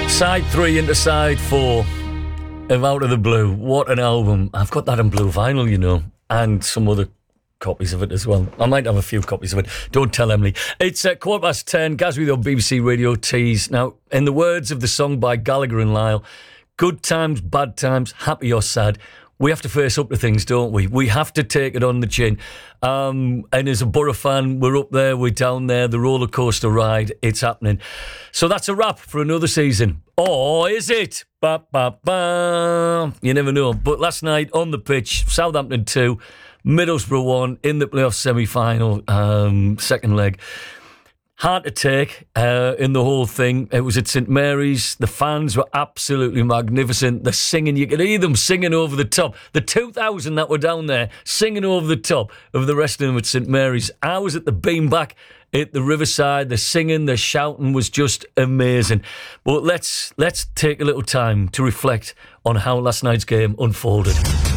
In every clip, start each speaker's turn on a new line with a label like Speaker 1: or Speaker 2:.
Speaker 1: Side 3 into side 4 of Out of the Blue. What an album. I've got that in blue vinyl, you know, and some other copies of it as well. I might have a few copies of it. Don't tell Emily. It's 10:15. Gaz with your BBC Radio Tees. Now, in the words of the song by Gallagher and Lyle, good times, bad times, happy or sad, we have to face up to things, don't we? We have to take it on the chin. And as a Borough fan, we're up there, we're down there, the roller coaster ride, it's happening. So that's a wrap for another season. Or is it? Ba, ba, ba. You never know. But last night on the pitch, Southampton 2, Middlesbrough 1 in the playoff semi-final, second leg. Hard to take in the whole thing. It was at St Mary's. The fans were absolutely magnificent. The singing, you could hear them singing over the top. The 2,000 that were down there singing over the top of the rest of them at St Mary's. I was at the beanback at the Riverside. The singing, the shouting was just amazing. But let's take a little time to reflect on how last night's game unfolded.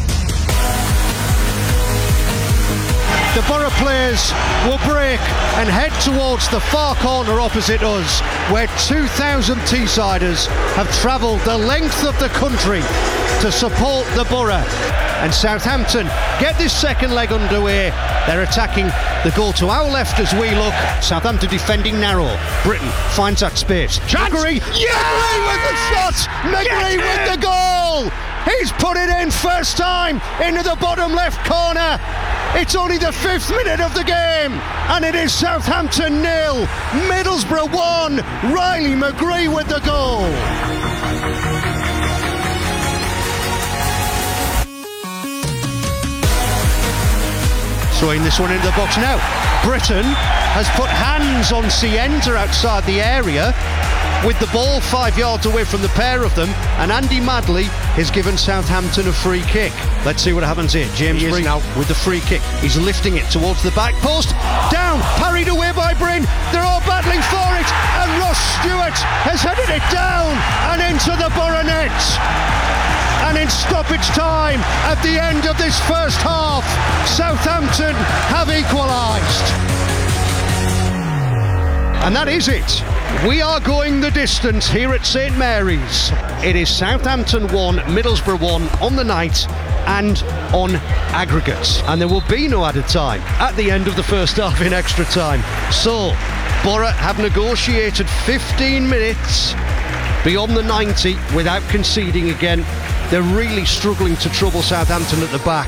Speaker 2: The Borough players will break and head towards the far corner opposite us, where 2,000 Teessiders have travelled the length of the country to support the Borough. And Southampton get this second leg underway. They're attacking the goal to our left as we look. Southampton defending narrow. Britton finds that space. McGree! Yeah! McGree with the shot! McGree with the goal! He's put it in first time into the bottom left corner. It's only the 5th minute of the game, and it is Southampton 0, Middlesbrough 1. Riley McGree with the goal. Throwing this one into the box now. Britton has put hands on Sienta outside the area with the ball 5 yards away from the pair of them, and Andy Madley has given Southampton a free kick. Let's see what happens here. James Breen now with the free kick. He's lifting it towards the back post. Down, parried away by Breen. They're all battling for it, and Ross Stewart has headed it down and into the Borough net. And in stoppage time at the end of this first half, Southampton have equalised. And that is it. We are going the distance here at St Mary's. It is Southampton 1, Middlesbrough 1 on the night and on aggregate. And there will be no added time at the end of the first half in extra time. So, Borough have negotiated 15 minutes beyond the 90 without conceding again. They're really struggling to trouble Southampton at the back.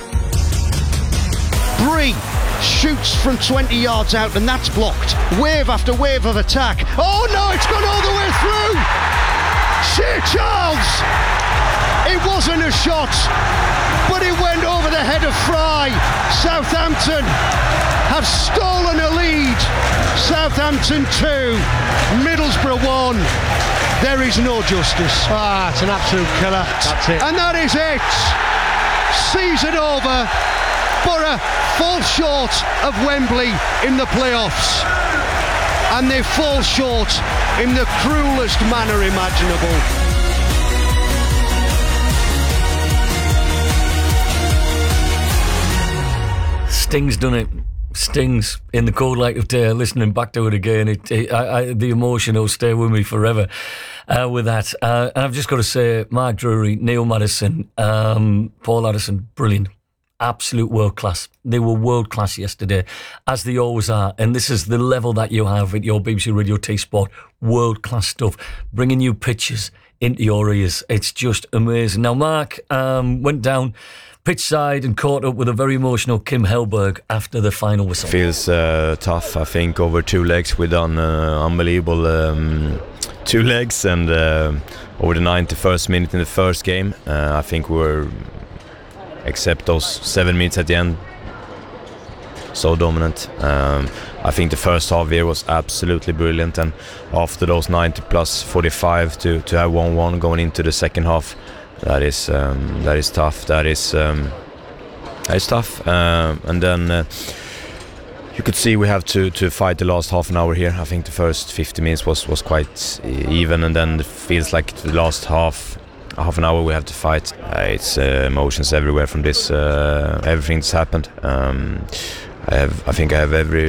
Speaker 2: Bree shoots from 20 yards out, and that's blocked. Wave after wave of attack. Oh no, it's gone all the way through! Shea Charles! It wasn't a shot, but it went over the head of Fry. Southampton have stolen a lead. Southampton 2, Middlesbrough 1. There is no justice.
Speaker 3: It's an absolute killer. That's it.
Speaker 2: And that is it. Season over. Borough fall short of Wembley in the playoffs, and they fall short in the cruelest manner imaginable.
Speaker 1: Stings done it. Stings in the cold light of day. Listening back to it again, the emotion will stay with me forever with that. And I've just got to say, Mark Drury, Neil Maddison, Paul Addison, brilliant. Absolute world class. They were world class yesterday, as they always are. And this is the level that you have at your BBC Radio T Sport. World class stuff. Bringing you pictures into your ears. It's just amazing. Now, Mark went down pitch side and caught up with a very emotional Kim Hellberg after the final whistle.
Speaker 4: Feels tough. I think over 2 legs we done unbelievable 2 legs, and over the 91st minute in the first game, I think we were, except those 7 minutes at the end, so dominant. I think the first half here was absolutely brilliant, and after those 90 plus 45 to have 1-1 going into the second half, that is tough. That is tough. And then you could see we have to fight the last half an hour here. I think the first 50 minutes was quite even, and then it feels like the last half an hour we have to fight. It's emotions everywhere from this, everything that's happened. I think I have every